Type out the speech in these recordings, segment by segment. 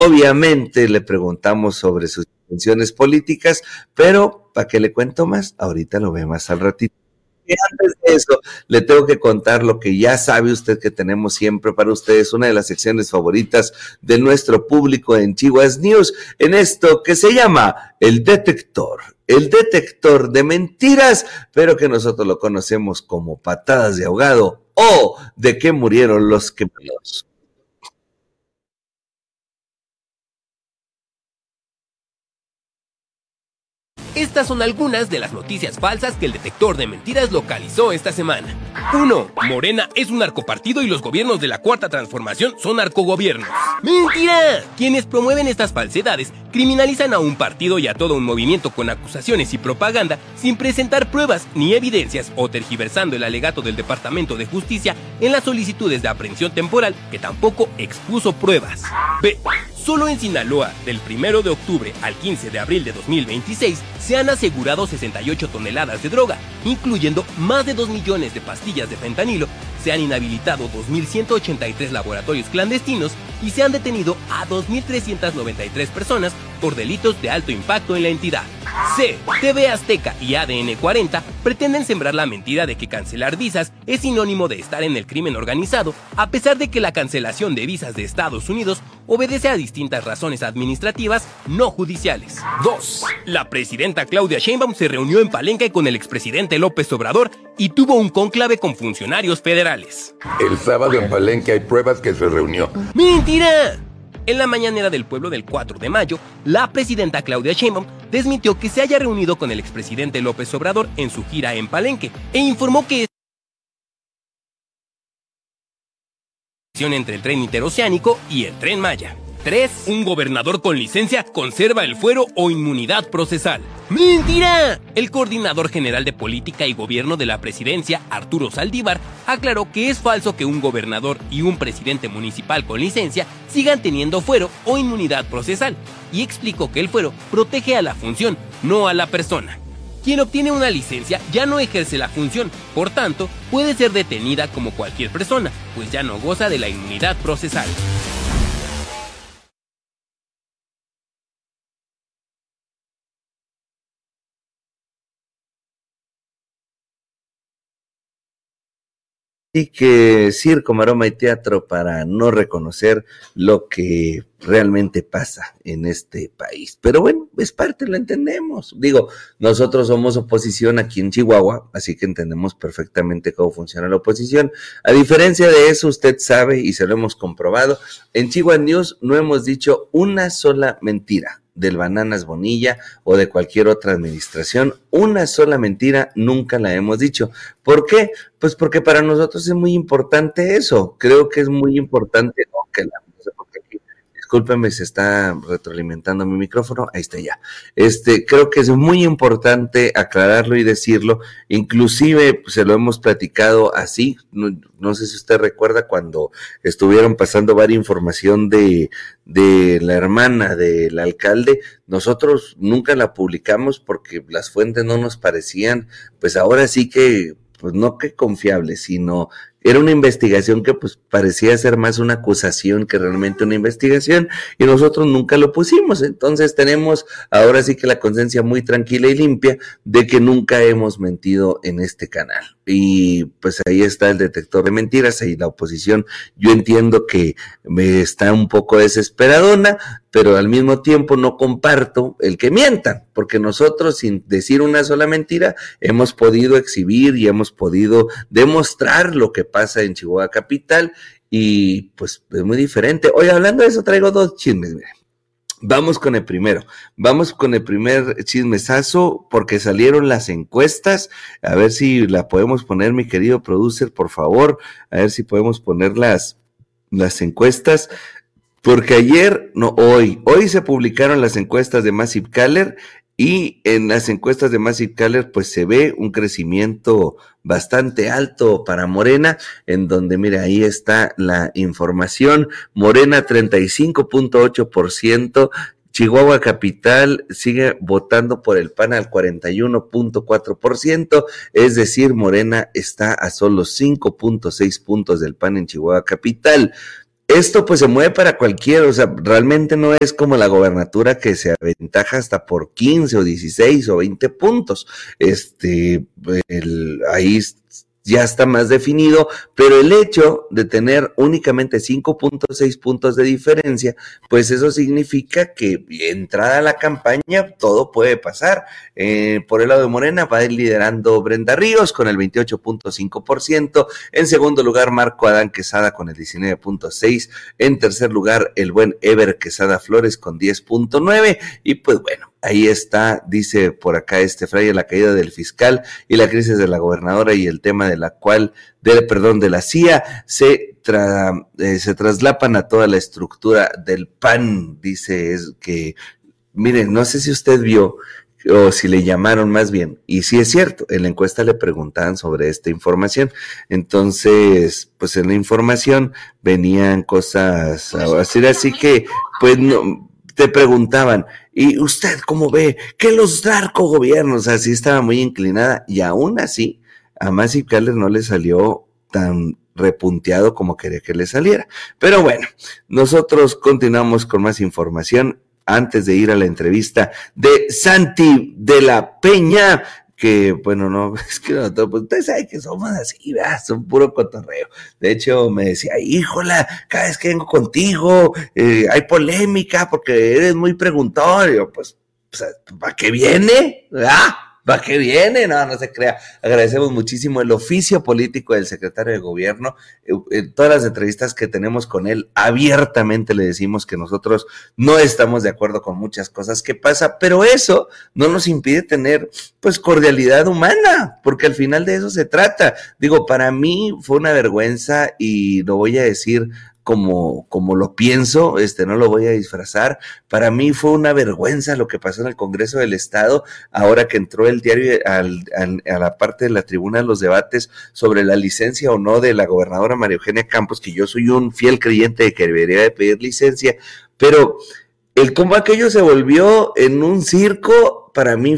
Obviamente le preguntamos sobre sus intenciones políticas, pero ¿para qué le cuento más? Ahorita lo ve más al ratito. Y antes de eso, le tengo que contar lo que ya sabe usted que tenemos siempre para ustedes, una de las secciones favoritas de nuestro público en Chihuahua News, en esto que se llama el detector de mentiras, pero que nosotros lo conocemos como patadas de ahogado o de qué murieron los quemados. Estas son algunas de las noticias falsas que el detector de mentiras localizó esta semana. 1. Morena es un narcopartido y los gobiernos de la Cuarta Transformación son narcogobiernos. ¡Mentira! Quienes promueven estas falsedades criminalizan a un partido y a todo un movimiento con acusaciones y propaganda sin presentar pruebas ni evidencias o tergiversando el alegato del Departamento de Justicia en las solicitudes de aprehensión temporal que tampoco expuso pruebas. B. Solo en Sinaloa, del 1 de octubre al 15 de abril de 2026, se han asegurado 68 toneladas de droga, incluyendo más de 2 millones de pastillas de fentanilo. Se han inhabilitado 2.183 laboratorios clandestinos y se han detenido a 2.393 personas por delitos de alto impacto en la entidad. C. TV Azteca y ADN 40 pretenden sembrar la mentira de que cancelar visas es sinónimo de estar en el crimen organizado, a pesar de que la cancelación de visas de Estados Unidos obedece a distintas razones administrativas no judiciales. 2. La presidenta Claudia Sheinbaum se reunió en Palenque con el expresidente López Obrador y tuvo un cónclave con funcionarios federales. El sábado en Palenque hay pruebas que se reunió. ¡Mentira! En la mañanera del pueblo del 4 de mayo, la presidenta Claudia Sheinbaum desmintió que se haya reunido con el expresidente López Obrador en su gira en Palenque e informó que entre el tren interoceánico y el tren Maya. 3. Un gobernador con licencia conserva el fuero o inmunidad procesal. ¡Mentira! El coordinador general de política y gobierno de la presidencia, Arturo Saldívar, aclaró que es falso que un gobernador y un presidente municipal con licencia sigan teniendo fuero o inmunidad procesal, y explicó que el fuero protege a la función, no a la persona. Quien obtiene una licencia ya no ejerce la función, por tanto, puede ser detenida como cualquier persona, pues ya no goza de la inmunidad procesal. Y que circo, maroma y teatro para no reconocer lo que realmente pasa en este país. Pero bueno, es parte, lo entendemos. Digo, nosotros somos oposición aquí en Chihuahua, así que entendemos perfectamente cómo funciona la oposición. A diferencia de eso, usted sabe, y se lo hemos comprobado, en Chihuahua News no hemos dicho una sola mentira del Bananas Bonilla o de cualquier otra administración. Una sola mentira nunca la hemos dicho. ¿Por qué? Pues porque para nosotros es muy importante eso. Creo que es muy importante, no sé por qué aquí, discúlpeme, se está retroalimentando mi micrófono, ahí está ya. Creo que es muy importante aclararlo y decirlo, inclusive pues, se lo hemos platicado así, no sé si usted recuerda cuando estuvieron pasando varias información de la hermana del alcalde, nosotros nunca la publicamos porque las fuentes no nos parecían, pues ahora sí que, pues no que confiable, sino era una investigación que pues parecía ser más una acusación que realmente una investigación y nosotros nunca lo pusimos. Entonces tenemos ahora sí que la conciencia muy tranquila y limpia de que nunca hemos mentido en este canal. Y pues ahí está el detector de mentiras y la oposición. Yo entiendo que me está un poco desesperadona, pero al mismo tiempo no comparto el que mientan, porque nosotros sin decir una sola mentira hemos podido exhibir y hemos podido demostrar lo que pasa en Chihuahua Capital y pues es muy diferente. Hoy hablando de eso traigo dos chismes, miren. Vamos con el primero, vamos con el primer chismesazo porque salieron las encuestas, a ver si la podemos poner mi querido producer, por favor, a ver si podemos poner las encuestas, porque hoy se publicaron las encuestas de Massive Caller y en las encuestas de Massive Caller pues se ve un crecimiento bastante alto para Morena, en donde mira, ahí está la información, Morena 35.8%, Chihuahua Capital sigue votando por el PAN al 41.4%, es decir, Morena está a solo 5.6 puntos del PAN en Chihuahua Capital. esto pues se mueve para cualquiera, o sea, realmente no es como la gobernatura que se aventaja hasta por 15 o 16 o 20 puntos. Ahí ya está más definido, pero el hecho de tener únicamente 5.6 puntos de diferencia, pues eso significa que entrada la campaña todo puede pasar. Por el lado de Morena va a ir liderando Brenda Ríos con el 28.5%, en segundo lugar Marco Adán Quesada con el 19.6%, en tercer lugar el buen Eber Quesada Flores con 10.9%, y pues bueno, ahí está, dice por acá Fraile, la caída del fiscal y la crisis de la gobernadora y el tema de la CIA se traslapan a toda la estructura del PAN, dice que, miren, no sé si usted vio o si le llamaron más bien, y sí es cierto, en la encuesta le preguntaban sobre esta información, entonces, pues en la información venían cosas así que, pues no, te preguntaban, ¿y usted cómo ve que los narcogobiernos? Así estaba muy inclinada, y aún así, a Massive Caller no le salió tan repunteado como quería que le saliera. Pero bueno, nosotros continuamos con más información antes de ir a la entrevista de Santi de la Peña, que bueno, no, es que no, pues usted sabe que somos así, ¿verdad? Son puro cotorreo. De hecho, me decía, híjola, cada vez que vengo contigo, hay polémica porque eres muy preguntón. Y yo, pues, ¿para qué viene? ¿Verdad? ¿Para qué viene? No se crea. Agradecemos muchísimo el oficio político del secretario de gobierno. En todas las entrevistas que tenemos con él, abiertamente le decimos que nosotros no estamos de acuerdo con muchas cosas que pasa, pero eso no nos impide tener, pues, cordialidad humana, porque al final de eso se trata. Digo, para mí fue una vergüenza y lo voy a decir como lo pienso, no lo voy a disfrazar. Para mí fue una vergüenza lo que pasó en el Congreso del Estado, ahora que entró el diario a la parte de la tribuna de los debates sobre la licencia o no de la gobernadora María Eugenia Campos, que yo soy un fiel creyente de que debería de pedir licencia, pero el cómo aquello se volvió en un circo, para mí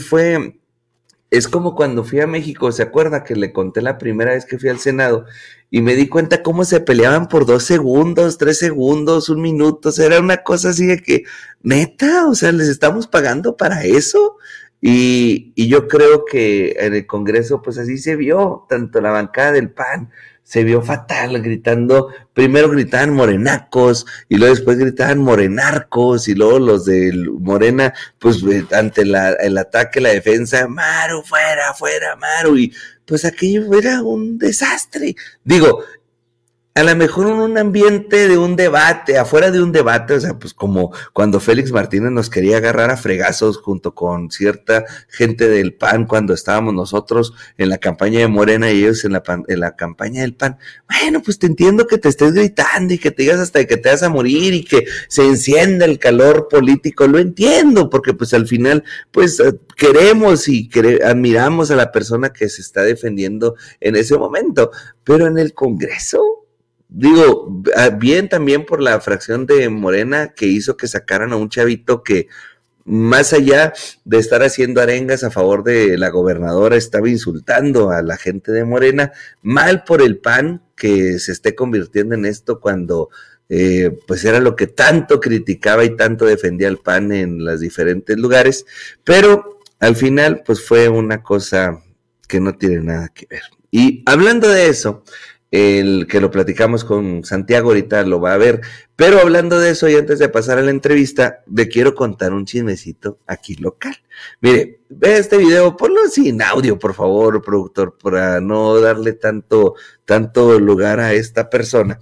es como cuando fui a México, ¿se acuerda que le conté la primera vez que fui al Senado? Y me di cuenta cómo se peleaban por 2 segundos, 3 segundos, 1 minuto, o sea, era una cosa así de que, neta, o sea, les estamos pagando para eso. Y yo creo que en el Congreso, pues así se vio, tanto la bancada del PAN, se vio fatal, primero gritaban morenacos, y luego después gritaban morenarcos, y luego los de Morena, pues ante el ataque, la defensa, Maru, fuera, Maru, y pues aquello era un desastre. Digo, a lo mejor en un ambiente de un debate, afuera de un debate, o sea, pues como cuando Félix Martínez nos quería agarrar a fregazos junto con cierta gente del PAN cuando estábamos nosotros en la campaña de Morena y ellos en la campaña del PAN. Bueno, pues te entiendo que te estés gritando y que te digas hasta que te vas a morir y que se encienda el calor político, lo entiendo, porque pues al final, pues queremos y admiramos a la persona que se está defendiendo en ese momento, pero en el Congreso, digo, bien también por la fracción de Morena que hizo que sacaran a un chavito que, más allá de estar haciendo arengas a favor de la gobernadora, estaba insultando a la gente de Morena. Mal por el PAN que se esté convirtiendo en esto cuando pues era lo que tanto criticaba y tanto defendía el PAN en los diferentes lugares, pero al final pues fue una cosa que no tiene nada que ver. Y hablando de eso, el que lo platicamos con Santiago, ahorita lo va a ver, pero hablando de eso y antes de pasar a la entrevista, le quiero contar un chismecito aquí local. Mire, ve este video, ponlo sin audio, por favor, productor, para no darle tanto lugar a esta persona.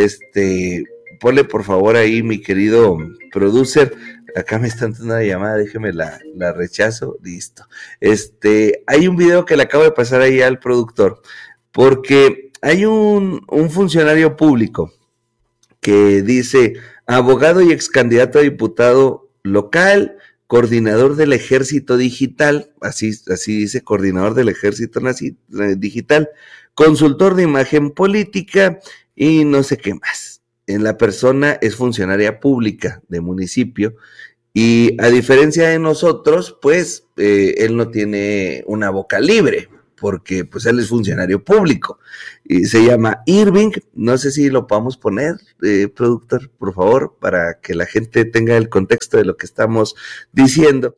Ponle por favor ahí, mi querido producer. Acá me está dando una llamada, déjeme la rechazo, listo. Hay un video que le acabo de pasar ahí al productor, porque hay un funcionario público que dice, abogado y ex candidato a diputado local, coordinador del Ejército Digital, así dice, coordinador del Ejército Digital, consultor de imagen política y no sé qué más. La persona es funcionaria pública de municipio y a diferencia de nosotros, pues él no tiene una boca libre, porque pues él es funcionario público, y se llama Irving, no sé si lo podamos poner, productor, por favor, para que la gente tenga el contexto de lo que estamos diciendo.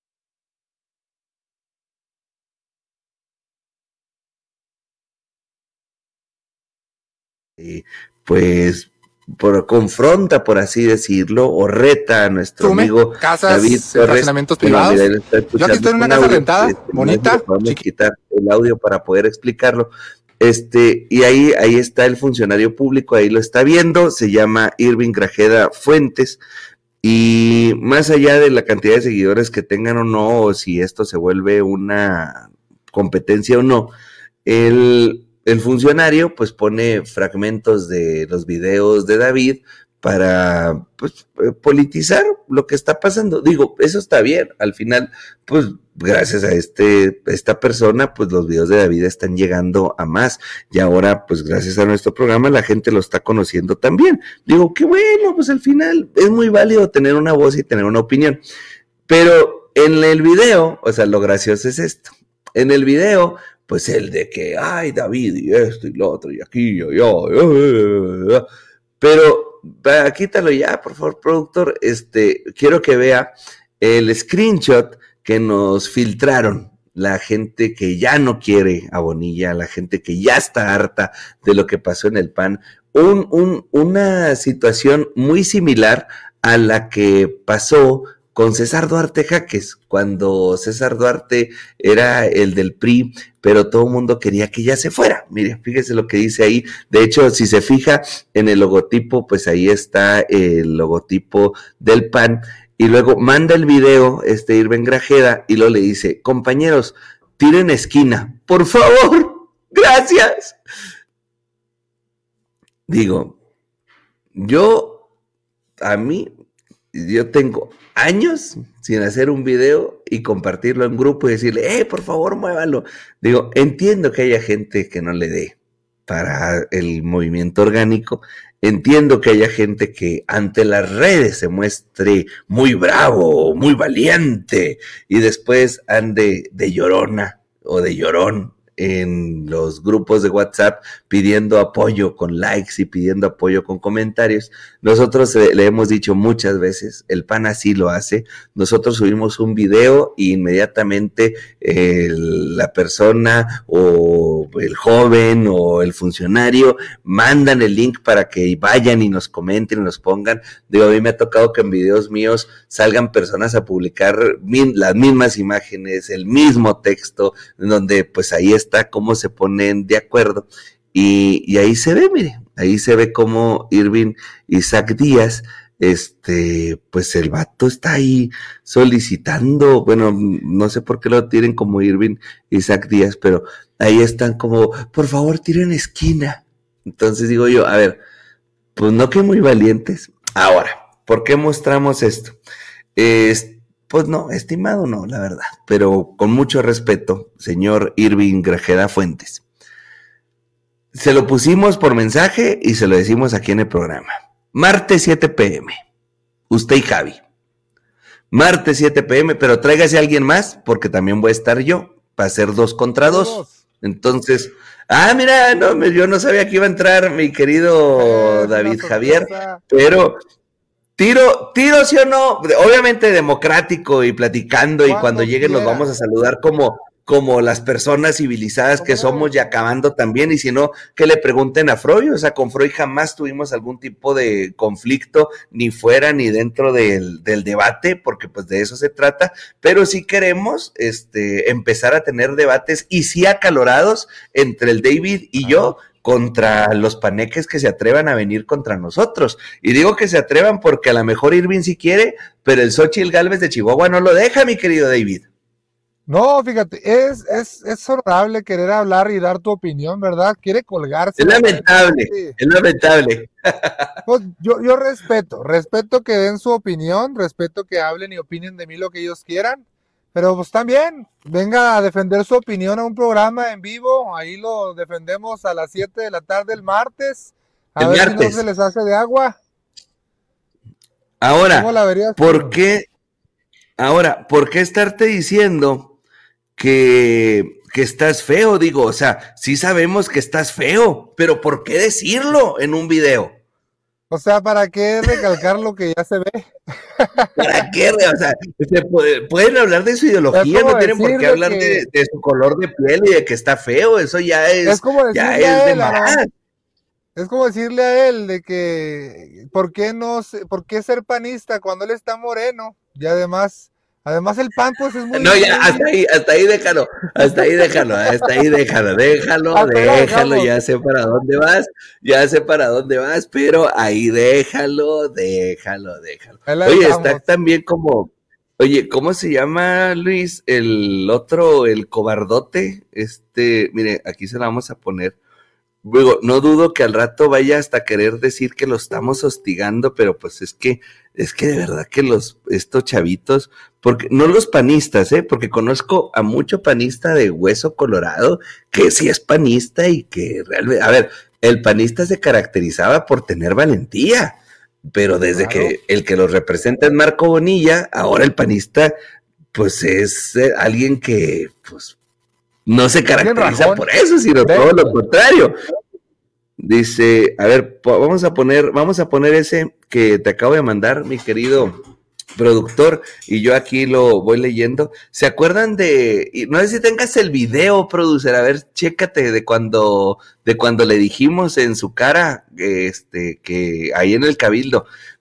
Pues confronta, por así decirlo, o reta a nuestro amigo casas, David Torres. fraccionamientos privados. Yo aquí estoy en una casa rentada, bonita. Vamos a quitar el audio para poder explicarlo. Y ahí está el funcionario público, ahí lo está viendo, se llama Irving Grajeda Fuentes, y más allá de la cantidad de seguidores que tengan o no, o si esto se vuelve una competencia o no, el funcionario pues pone fragmentos de los videos de David para pues politizar lo que está pasando. Digo, eso está bien, al final pues gracias a esta persona pues los videos de David están llegando a más, y ahora pues gracias a nuestro programa la gente lo está conociendo también. Digo, qué bueno, pues al final es muy válido tener una voz y tener una opinión, pero en el video, o sea, lo gracioso es esto, en el video pues el de que, ay, David, y esto y lo otro, y aquí, y allá, pero quítalo ya, por favor, productor, quiero que vea el screenshot que nos filtraron la gente que ya no quiere a Bonilla, la gente que ya está harta de lo que pasó en el PAN, una situación muy similar a la que pasó con César Duarte Jaques, cuando César Duarte era el del PRI, pero todo el mundo quería que ya se fuera. Mire, fíjese lo que dice ahí. De hecho, si se fija en el logotipo, pues ahí está el logotipo del PAN, y luego manda el video, Irving Grajeda, y luego le dice, compañeros, tiren esquina, por favor, gracias. Digo, yo tengo años sin hacer un video y compartirlo en grupo y decirle, por favor, muévalo. Digo, entiendo que haya gente que no le dé para el movimiento orgánico, entiendo que haya gente que ante las redes se muestre muy bravo, muy valiente, y después ande de llorona o de llorón en los grupos de WhatsApp pidiendo apoyo con likes y pidiendo apoyo con comentarios. Nosotros le hemos dicho muchas veces, el PAN así lo hace. Nosotros subimos un video y inmediatamente la persona o el joven o el funcionario mandan el link para que vayan y nos comenten y nos pongan. Digo, a mí me ha tocado que en videos míos salgan personas a publicar las mismas imágenes, el mismo texto, donde pues ahí está cómo se ponen de acuerdo, y ahí se ve, mire, ahí se ve cómo Irving Isaac Díaz, pues el vato está ahí solicitando, bueno, no sé por qué lo tienen como Irving Isaac Díaz, pero ahí están como, por favor, tiren esquina. Entonces digo yo, a ver, pues no que muy valientes. Ahora, ¿por qué mostramos esto? Pues no, estimado no, la verdad, pero con mucho respeto, señor Irving Grajeda Fuentes. Se lo pusimos por mensaje y se lo decimos aquí en el programa. Martes 7 p.m. Usted y Javi. Martes 7 p.m., pero tráigase a alguien más, porque también voy a estar yo, para hacer 2 contra 2. Entonces, mira, no, yo no sabía que iba a entrar mi querido David Javier, pero... Tiro, sí o no, obviamente democrático y platicando, y cuando lleguen nos vamos a saludar como las personas civilizadas que somos, y acabando también, y si no, que le pregunten a Freud. O sea, con Freud jamás tuvimos algún tipo de conflicto, ni fuera ni dentro del debate, porque pues de eso se trata, pero sí queremos empezar a tener debates, y sí acalorados, entre el David y yo, contra los paneques que se atrevan a venir contra nosotros. Y digo que se atrevan porque a lo mejor Irving sí quiere, pero el Xóchitl Gálvez de Chihuahua no lo deja, mi querido David. No, fíjate, es horrible querer hablar y dar tu opinión, ¿verdad? Quiere colgarse. Es lamentable, es lamentable. Pues yo respeto que den su opinión, respeto que hablen y opinen de mí lo que ellos quieran, pero pues también, venga a defender su opinión a un programa en vivo, ahí lo defendemos a las 7 de la tarde el martes, a ver si no se les hace de agua. Ahora, ¿por qué estarte diciendo que que estás feo, digo, o sea, sí sabemos que estestás feo, pero ¿por qué decirlo en un video? O sea, ¿para qué recalcar lo que ya se ve? ¿Para qué? O sea, pueden hablar de su Es ideología, como no tienen por qué decir de hablar que, de su color de piel y de que está feo, eso es como ya decirle es a de él, más. Aarón, es como decirle a él de que, ¿por qué no, por qué ser panista cuando él está moreno? Y además el pan pues es No, ya, muy, hasta ahí déjalo, hasta ahí la déjalo, dejamos. ya sé para dónde vas, pero ahí déjalo. Ahí la Oye, está dejamos. también como, oye, ¿cómo se llama, Luis? El otro, el cobardote, mire, aquí se la vamos a poner. Luego, no dudo que al rato vaya hasta querer decir que lo estamos hostigando, pero pues es que de verdad que estos chavitos, porque no los panistas, porque conozco a mucho panista de hueso colorado que sí es panista y que realmente, a ver, el panista se caracterizaba por tener valentía, pero desde Claro. que el que los representa es Marco Bonilla, ahora el panista, pues es alguien que, pues, no se Bien caracteriza rajón. por eso, sino todo lo contrario. Dice, a ver, vamos a poner ese que te acabo de mandar, mi querido productor, y yo aquí lo voy leyendo. ¿Se acuerdan no sé si tengas el video, producer, a ver, chécate de cuando le dijimos en su cara, que ahí en el Cabildo,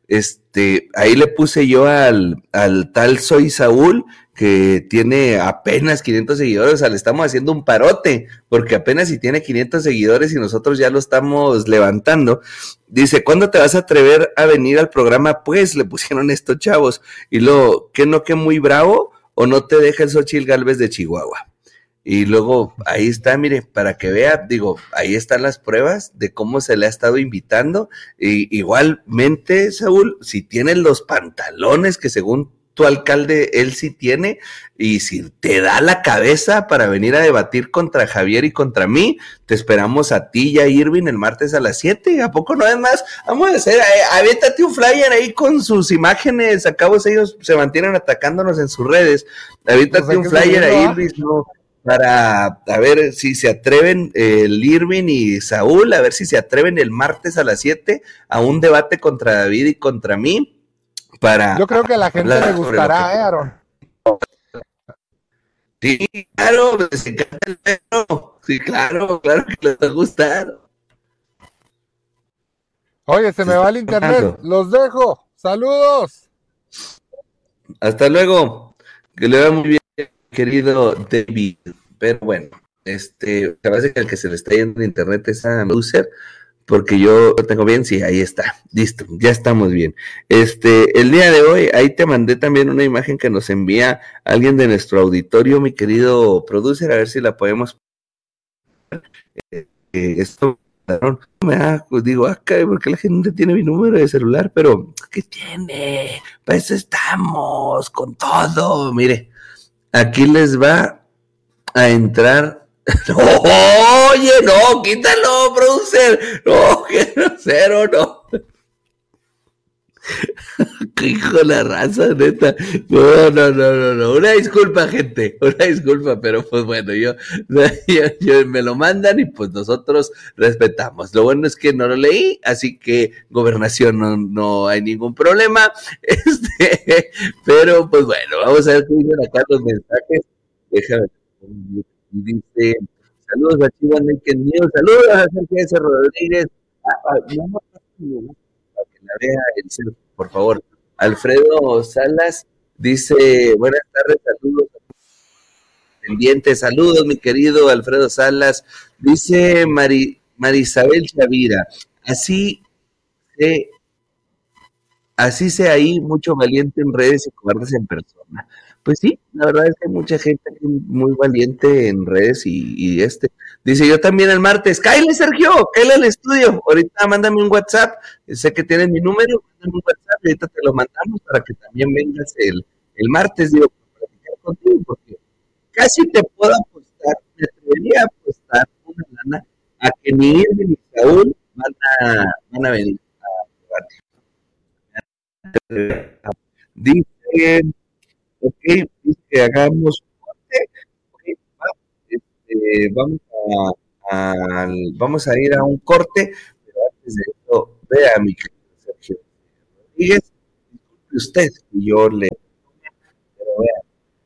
ahí le puse yo al tal Soy Saúl, que tiene apenas 500 seguidores, o sea, le estamos haciendo un parote, porque apenas si tiene 500 seguidores y nosotros ya lo estamos levantando. Dice, ¿cuándo te vas a atrever a venir al programa? Pues le pusieron estos chavos. Y luego, ¿qué no que muy bravo? ¿O no te deja el Xochitl Gálvez de Chihuahua? Y luego, ahí está, mire, para que vea, digo, ahí están las pruebas de cómo se le ha estado invitando. Y igualmente, Saúl, si tienes los pantalones que según tu alcalde, él sí tiene, y si te da la cabeza para venir a debatir contra Javier y contra mí, te esperamos a ti y a Irving el martes a las 7, ¿a poco no es más? Vamos a hacer, aviéntate un flyer ahí con sus imágenes, a cabo ellos se mantienen atacándonos en sus redes, aviéntate Pues un flyer ahí, Luis, ¿no? Para a ver si se atreven el Irving y Saúl, a ver si se atreven el martes a las 7 a un debate contra David y contra mí, para Yo creo que a la gente le gustará, Aaron. Sí, claro, les encanta el perro. Sí, claro que les va a gustar. Oye, se me va el internet. Los dejo. Saludos. Hasta luego. Que le vaya muy bien, querido David. Pero bueno, parece que el que se le está yendo de internet es a Loser, porque yo lo tengo bien, sí, ahí está, listo, ya estamos bien. El día de hoy, ahí te mandé también una imagen que nos envía alguien de nuestro auditorio, mi querido producer, a ver si la podemos. Esto me da, pues digo, acá, porque la gente tiene mi número de celular, pero ¿qué tiene? Para eso estamos, con todo, mire, aquí les va a entrar. Oye, no, quítalo, producer. No, qué grosero, no. Qué hijo de la raza, neta. No. Una disculpa, gente. Una disculpa, pero pues bueno, yo me lo mandan y pues nosotros respetamos. Lo bueno es que no lo leí, así que gobernación no hay ningún problema. Pero pues bueno, vamos a ver qué dicen acá los mensajes. Déjame. Dice, saludos a Chihuahua Naked News, saludos a Sergio S. Rodríguez. No, para que la vea el ser, por favor. Alfredo Salas dice, buenas tardes, saludos pendientes, saludos mi querido Alfredo Salas, dice Marisabel Chavira, se así sea ahí, mucho valiente en redes y cobardes en persona. Pues sí, la verdad es que hay mucha gente muy valiente en redes dice yo también el martes, cáele Sergio, cáele al estudio, ahorita mándame un WhatsApp, sé que tienes mi número, mándame un WhatsApp, ahorita te lo mandamos para que también vengas el martes, digo, para platicar contigo, porque casi te puedo apostar, me atrevería a apostar una lana a que ni Irving ni Saúl van a venir a dice, ok, dice que hagamos un corte, ok, va, vamos a ir a un corte, pero antes de eso, vea mi querido Sergio Rodríguez, disculpe usted que yo le... Pero vea,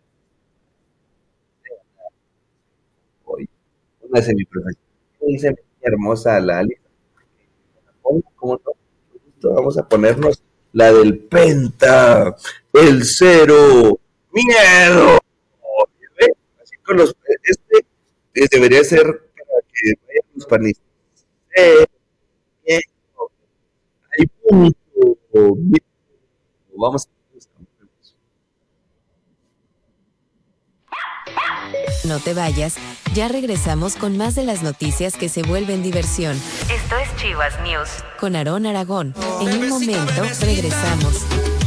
hoy, una semiprofesional, dice mi hermosa Lali, ¿cómo no? Vamos a ponernos la del Penta, el Cero, Miedo. ¿Ve? Así con los, debería ser para que vayan los panistas. Miedo, hay punto, miedo. Vamos a... No te vayas, ya regresamos con más de las noticias que se vuelven diversión. Esto es Chivas News con Aarón Aragón. En un momento regresamos.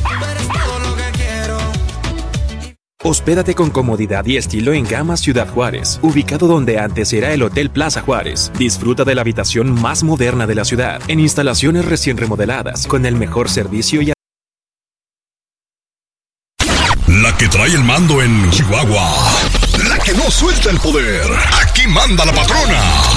Hospédate con comodidad y estilo en Gama Ciudad Juárez, ubicado donde antes era el Hotel Plaza Juárez. Disfruta de la habitación más moderna de la ciudad, en instalaciones recién remodeladas, con el mejor servicio y... La que trae el mando en Chihuahua. La que no suelta el poder. Aquí manda la patrona.